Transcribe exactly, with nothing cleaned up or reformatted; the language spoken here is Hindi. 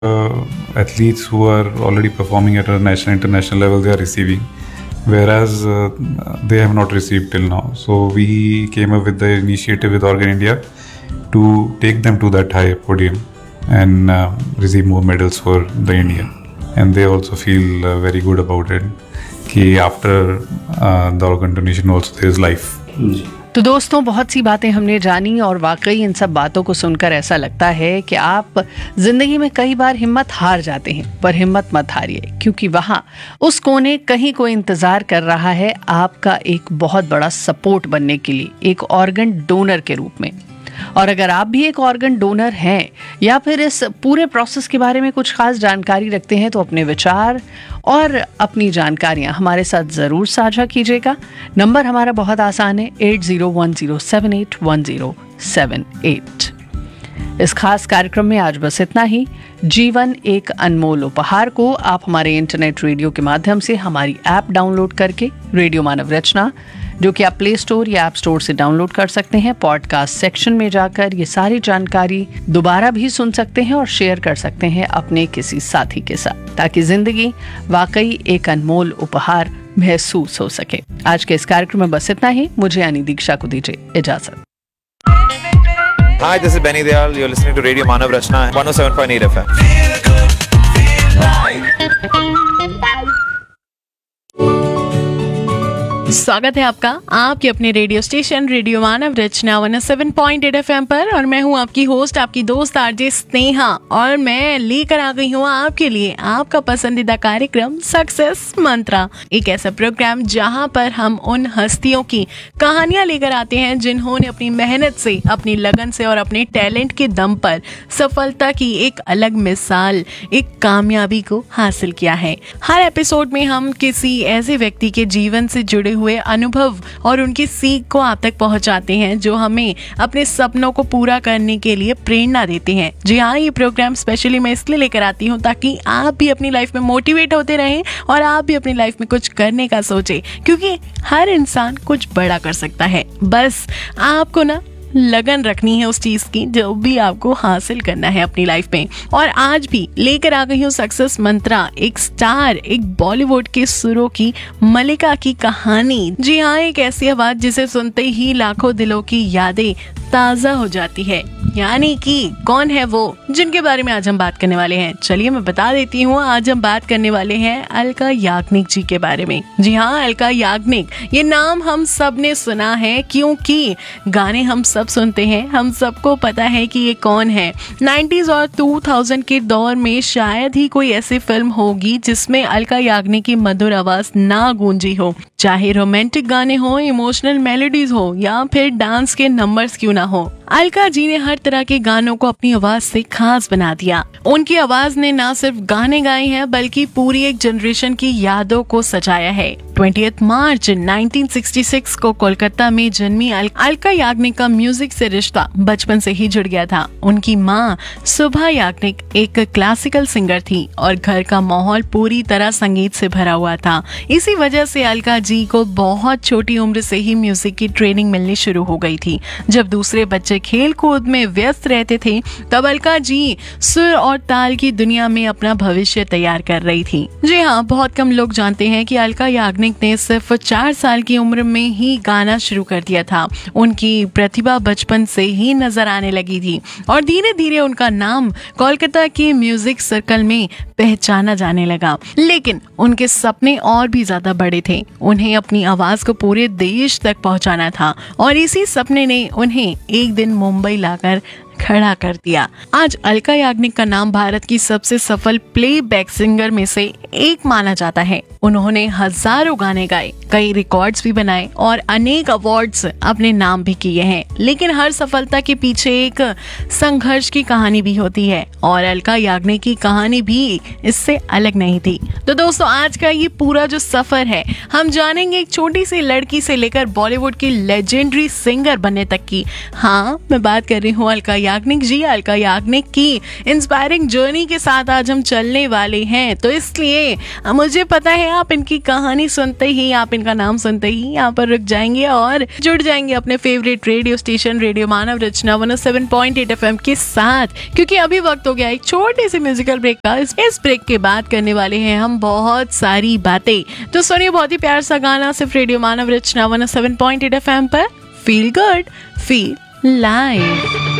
uh, athletes who are already performing at a national international level, they are receiving, whereas uh, they have not received till now. So we came up with the initiative with Organ India to take them to that high podium and uh, receive more medals for the India. And they also feel uh, very good about it कि after uh, the organ donation also there is life. तो दोस्तों, बहुत सी बातें हमने जानी और वाकई इन सब बातों को सुनकर ऐसा लगता है कि आप जिंदगी में कई बार हिम्मत हार जाते हैं, पर हिम्मत मत हारिए, क्योंकि वहाँ उस कोने कहीं कोई इंतजार कर रहा है आपका एक बहुत बड़ा सपोर्ट बनने के लिए, एक ऑर्गन डोनर के रूप में। और अगर आप भी एक ऑर्गन डोनर हैं या फिर इस पूरे प्रोसेस के बारे में कुछ खास जानकारी रखते हैं, तो अपने विचार और अपनी जानकारियां हमारे साथ ज़रूर साझा कीजिएगा। नंबर हमारा बहुत आसान है, eight zero one zero seven eight one zero seven eight. इस खास कार्यक्रम में आज बस इतना ही। जीवन एक अनमोल उपहार को आप हमारे इंटरनेट रेडियो के माध्यम से हमारी ऐप डाउनलोड करके, रेडियो मानव रचना, जो कि आप प्ले स्टोर या ऐप स्टोर से डाउनलोड कर सकते हैं, पॉडकास्ट सेक्शन में जाकर ये सारी जानकारी दोबारा भी सुन सकते हैं और शेयर कर सकते हैं अपने किसी साथी के साथ, ताकि जिंदगी वाकई एक अनमोल उपहार महसूस हो सके। आज के इस कार्यक्रम में बस इतना ही। मुझे यानी दीक्षा को दीजिए इजाजत। Hi, this is Benny Dayal. You're listening to Radio Manav Rachna, one oh seven point eight F M. स्वागत है आपका आपके अपने रेडियो स्टेशन रेडियो मानव रचना one O seven point eight F M पर, और मैं हूं आपकी होस्ट, आपकी दोस्त आरजे स्नेहा, और मैं लेकर आ गई हूं आपके लिए आपका पसंदीदा कार्यक्रम सक्सेस मंत्रा। एक ऐसा प्रोग्राम जहां पर हम उन हस्तियों की कहानियां लेकर आते हैं जिन्होंने अपनी मेहनत से, अपनी लगन से और अपने टैलेंट के दम पर सफलता की एक अलग मिसाल, एक कामयाबी को हासिल किया है। हर एपिसोड में हम किसी ऐसे व्यक्ति के जीवन से जुड़े हुए अनुभव और उनकी सीख को आप तक पहुंचाते हैं, जो हमें अपने सपनों को पूरा करने के लिए प्रेरणा देते हैं। जी हाँ, ये प्रोग्राम स्पेशली मैं इसलिए लेकर आती हूँ ताकि आप भी अपनी लाइफ में मोटिवेट होते रहें और आप भी अपनी लाइफ में कुछ करने का सोचें, क्योंकि हर इंसान कुछ बड़ा कर सकता है। बस आपको ना लगन रखनी है उस चीज की जो भी आपको हासिल करना है अपनी लाइफ में। और आज भी लेकर आ गई हूँ सक्सेस मंत्रा, एक स्टार, एक बॉलीवुड के सुरों की मलिका की कहानी। जी हाँ, एक ऐसी आवाज जिसे सुनते ही लाखों दिलों की यादें ताजा हो जाती है। यानी कि कौन है वो जिनके बारे में आज हम बात करने वाले हैं? चलिए मैं बता देती हूँ। आज हम बात करने वाले हैं अलका याग्निक जी के बारे में। जी हाँ, अलका याग्निक, ये नाम हम सब ने सुना है, क्योंकि गाने हम सब सुनते हैं, हम सबको पता है कि ये कौन है। नाइंटीज़ और टू थाउज़ेंड के दौर में शायद ही कोई ऐसी फिल्म होगी जिसमें अलका याग्निक की मधुर आवाज ना गूंजी हो, चाहे रोमांटिक गाने हो, इमोशनल मेलोडीज हो या फिर डांस के नंबर्स क्यों ना हो। अलका जी ने हर तरह के गानों को अपनी आवाज से खास बना दिया। उनकी आवाज ने ना सिर्फ गाने गाए हैं बल्कि पूरी एक जनरेशन की यादों को सजाया है। Twentieth March nineteen sixty six को कोलकाता में जन्मी अलका याग्निक का म्यूजिक से रिश्ता बचपन से ही जुड़ गया था। उनकी माँ सुभा याग्निक एक क्लासिकल सिंगर थी और घर का माहौल पूरी तरह संगीत से भरा हुआ था। इसी वजह से अलका जी को बहुत छोटी उम्र से ही म्यूजिक की ट्रेनिंग मिलनी शुरू हो गई थी। जब दूसरे बच्चे खेल कूद में व्यस्त रहते थे, तब अलका जी सुर और ताल की दुनिया में अपना भविष्य तैयार कर रही थी। जी हाँ, बहुत कम लोग जानते हैं कि अलका याग्निक ने सिर्फ चार साल की उम्र में ही गाना शुरू कर दिया था। उनकी प्रतिभा बचपन से ही नजर आने लगी थी और धीरे धीरे उनका नाम कोलकाता के म्यूजिक सर्कल में पहचाना जाने लगा। लेकिन उनके सपने और भी ज्यादा बड़े थे। उन्हें अपनी आवाज को पूरे देश तक पहुंचाना था और इसी सपने ने उन्हें एक दिन मुंबई लाकर खड़ा कर दिया। आज अलका याग्निक का नाम भारत की सबसे सफल प्लेबैक सिंगर में से एक माना जाता है। उन्होंने हजारों गाने गाए, कई रिकॉर्ड्स भी बनाए और अनेक अवार्ड्स अपने नाम भी किए हैं। लेकिन हर सफलता के पीछे एक संघर्ष की कहानी भी होती है और अलका याग्निक की कहानी भी इससे अलग नहीं थी। तो दोस्तों, आज का ये पूरा जो सफर है, हम जानेंगे एक छोटी सी लड़की से लेकर बॉलीवुड की लेजेंडरी सिंगर बनने तक की। हाँ, मैं बात कर रही हूँ अलका याग्निक जी, अलका याग्निक की इंस्पायरिंग जर्नी के साथ आज हम चलने वाले हैं। तो इसलिए मुझे पता है आप इनकी कहानी सुनते ही, आप इनका नाम सुनते ही यहाँ पर रुक जाएंगे और जुड़ जाएंगे अपने फेवरेट रेडियो स्टेशन रेडियो मानव रचना one O seven point eight F M के साथ, क्योंकि अभी वक्त हो गया एक छोटे से म्यूजिकल ब्रेक का। इस ब्रेक के बाद करने वाले हैं हम बहुत सारी बातें। तो सुनिए बहुत ही प्यार सा गाना सिर्फ रेडियो मानव रचना one O seven point eight F M पर। Feel good, feel live.